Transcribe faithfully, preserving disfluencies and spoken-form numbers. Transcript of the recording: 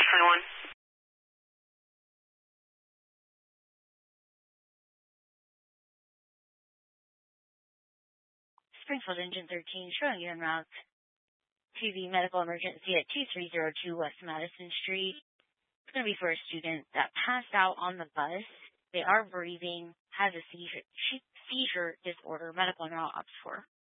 twenty-one. Springfield Engine thirteen showing you en route to the medical emergency at two three zero two West Madison Street. It's going to be for a student that passed out on the bus. They are breathing, has a seizure, seizure disorder, medical en route ops for.